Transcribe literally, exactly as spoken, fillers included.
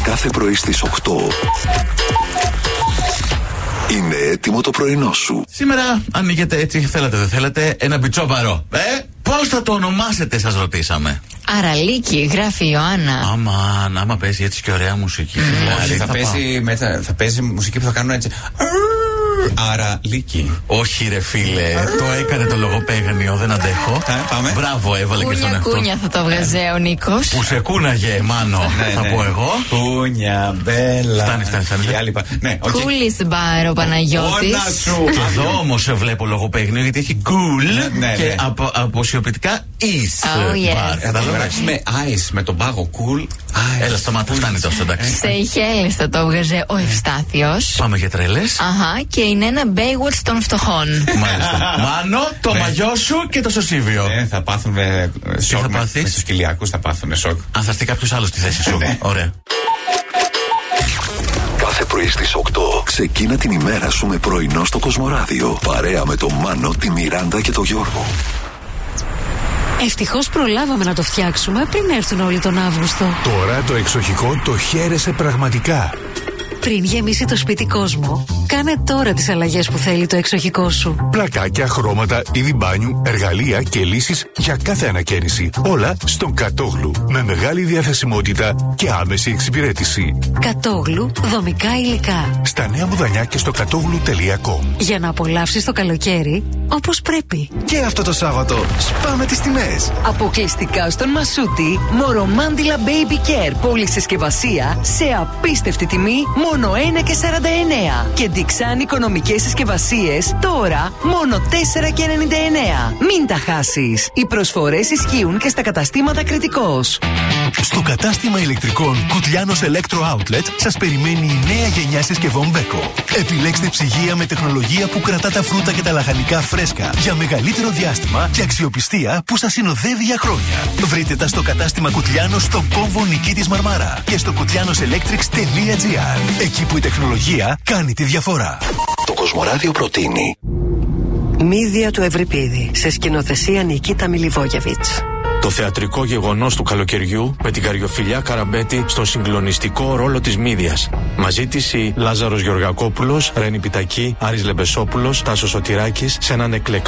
Κάθε πρωί στις οκτώ είναι έτοιμο το πρωινό σου. Σήμερα ανοίγετε έτσι, θέλετε δεν θέλετε, ένα μπιτσόπαρο. Ε, πώς θα το ονομάσετε, σας ρωτήσαμε. Αραλίκη, γράφει η Ιωάννα. Άμα, άμα παίζει έτσι και ωραία μουσική. Mm. Όχι, θα, θα, παίζει, μετά, θα παίζει μουσική που θα κάνουν έτσι. Αραλίκη. Όχι, ρε φίλε, το έκανε το λογοπαίγνιο, δεν αντέχω. Πάμε. Μπράβο, έβαλε κούνια, και στον εαυτό. Κούνια θα το βγαζέ ο Νίκος. Που σε κούναγε, Μάνο, θα πω εγώ. Κούνια, μπέλα. Φτάνει, φτάνει, φτάνει. Ναι, okay. Κούλης μπάρο Παναγιώτης. Εδώ όμως σε βλέπω λογοπαίγνιο γιατί έχει cool ναι, ναι, και ναι. απο, αποσιοποιητικά is. Oh, yes. Θα το γράψει με ice, με τον πάγο cool. Ice. Έλα, σταμάτα, φτάνει τόσο, εντάξει. Σε Ιχέλες θα το βγαζέ ο Ευστάθιος. Πάμε για τρέλες. Αχα, και είναι ένα Baywatch των φτωχών. Μάλιστα. Μάνο, το ναι. μαγιό σου και το σωσίβιο. Ναι, θα πάθουν σοκ. Θα με, πάθεις? με τους κοιλιακούς θα πάθουν σοκ. Αν θα έρθει κάποιος άλλος στη θέση σου. Ωραία. Κάθε πρωί στις οκτώ ξεκίνα την ημέρα σου με πρωινό στο Κοσμοράδιο. Παρέα με τον Μάνο, τη Μιράντα και τον Γιώργο. Ευτυχώς προλάβαμε να το φτιάξουμε πριν έρθουν όλοι τον Αύγουστο. Τώρα το εξοχικό το χαίρεσαι πραγματικά. Πριν γεμίσει το σπίτι κόσμο, κάνε τώρα τις αλλαγές που θέλει το εξοχικό σου. Πλακάκια, χρώματα, είδη μπάνιου, εργαλεία και λύσεις για κάθε ανακαίνιση. Όλα στον Κατόγλου. Με μεγάλη διαθεσιμότητα και άμεση εξυπηρέτηση. Κατόγλου, δομικά υλικά. Στα Νέα Μουδανιά και στο κατόγλου τελεία κομ. Για να απολαύσεις το καλοκαίρι όπως πρέπει. Και αυτό το Σάββατο σπάμε τις τιμές. Αποκλειστικά στον Μασούτη, Μορομάντιλα Baby Care πολυσυσκευασία σε απίστευτη τιμή, μόνο ένα και σαράντα εννέα. Και Dixan οικονομικές συσκευασίες τώρα μόνο τέσσερα και ενενήντα εννέα. Μην τα χάσεις. Οι προσφορές ισχύουν και στα καταστήματα Κρητικός. Στο κατάστημα ηλεκτρικών Κουτλιάνος Electro Outlet σας περιμένει η νέα γενιά συσκευών Beko. Επιλέξτε ψυγεία με τεχνολογία που κρατά τα φρούτα και τα λαχανικά φρέσκα για μεγαλύτερο διάστημα και αξιοπιστία που σας συνοδεύει για χρόνια. Βρείτε τα στο κατάστημα Κουτλιάνος στον κόμβο Νικήτης Μαρμάρα και στο κουτλιάνος ελέκτριξ τελεία τζι άρ. Εκεί που η τεχνολογία κάνει τη διαφορά. Το Κοσμοράδιο προτείνει Μύδια του Ευρυπίδη σε σκηνοθεσία Νικίτα Μιλιβόγεβιτς. Το θεατρικό γεγονός του καλοκαιριού με την Καριοφιλιά Καραμπέτη στο συγκλονιστικό ρόλο της Μύδιας. Μαζί της η Λάζαρος Γεωργακόπουλος, Ρένη Πιτακή, Άρης Λεμπεσόπουλος, Τάσος Σωτηράκης σε έναν εκλεκτικό